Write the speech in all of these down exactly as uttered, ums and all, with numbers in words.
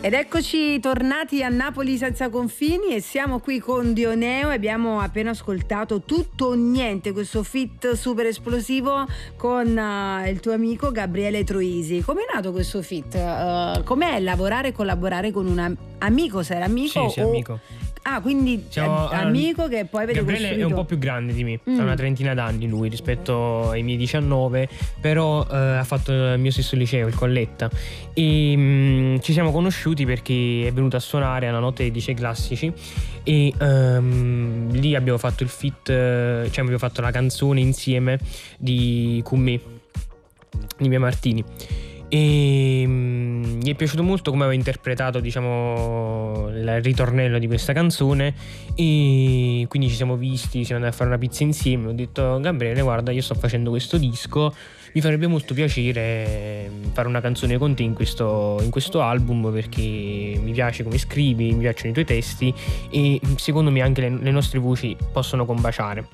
Ed eccoci tornati a Napoli senza confini e siamo qui con Dioneo e abbiamo appena ascoltato Tutto o Niente, questo feat super esplosivo con uh, il tuo amico Gabriele Troisi. Com'è nato questo feat? Uh, com'è lavorare e collaborare con un amico? Sei amico? Sì, sì, o... amico. Ah, quindi Siamo, amico um, che poi avete Gabriele costruito... è un po' più grande di me, mm. ha una trentina d'anni lui rispetto ai miei diciannove, però eh, ha fatto il mio stesso liceo, il Colletta, e mh, ci siamo conosciuti perché è venuto a suonare alla notte dei licei classici e um, lì abbiamo fatto il feat, cioè abbiamo fatto la canzone insieme di Con me di Mia Martini. E mh, gli è piaciuto molto come avevo interpretato, diciamo, il ritornello di questa canzone, e quindi ci siamo visti, siamo andati a fare una pizza insieme. Ho detto: Gabriele, guarda, io sto facendo questo disco, mi farebbe molto piacere fare una canzone con te in questo, in questo album, perché mi piace come scrivi, mi piacciono i tuoi testi e secondo me anche le, le nostre voci possono combaciare.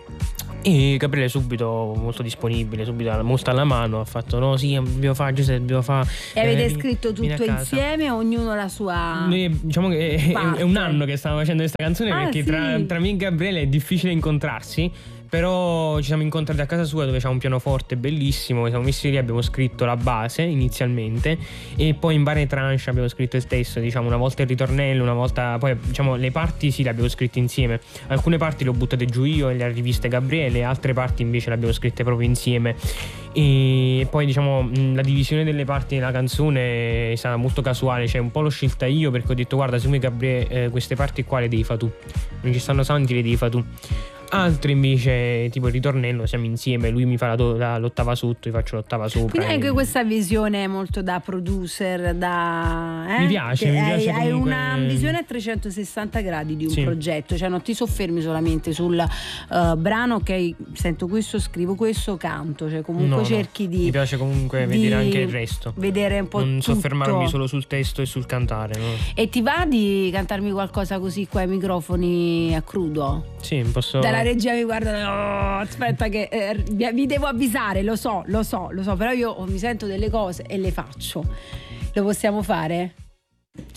E Gabriele subito molto disponibile, subito molto alla mano, ha fatto no sì, dobbiamo fare, Giuseppe, dobbiamo fare. E avete eh, scritto tutto insieme, ognuno la sua? Noi, diciamo che è, parte. è un anno che stiamo facendo questa canzone, ah, perché sì. tra, tra me e Gabriele è difficile incontrarsi. Però ci siamo incontrati a casa sua, dove c'è un pianoforte bellissimo, siamo messi lì, abbiamo scritto la base inizialmente e poi in varie tranche abbiamo scritto il testo, diciamo una volta il ritornello, una volta poi diciamo le parti sì le abbiamo scritte insieme, alcune parti le ho buttate giù io e le ha riviste Gabriele, altre parti invece le abbiamo scritte proprio insieme. E poi diciamo la divisione delle parti della canzone è stata molto casuale, cioè un po' l'ho scelta io perché ho detto: guarda, secondo me Gabriele eh, queste parti qua le devi fare tu, non ci stanno santi, le devi fare tu. Altri invece, tipo il ritornello, siamo insieme, lui mi fa la, do- la, l'ottava sotto, io faccio l'ottava sopra. Quindi anche questa visione molto da producer, da eh? mi piace, che mi hai, piace hai comunque... una visione a trecentosessanta gradi di un sì. progetto, cioè non ti soffermi solamente sul uh, brano, ok, sento questo, scrivo questo, canto, cioè comunque no, cerchi no. di mi piace comunque di vedere anche il resto, vedere un po' non tutto. soffermarmi solo sul testo e sul cantare, no? E ti va di cantarmi qualcosa così qua ai microfoni a crudo? Sì, posso. Dalla regia mi guardano: oh, aspetta che eh, vi devo avvisare, lo so, lo so, lo so, però io mi sento delle cose e le faccio. Lo possiamo fare?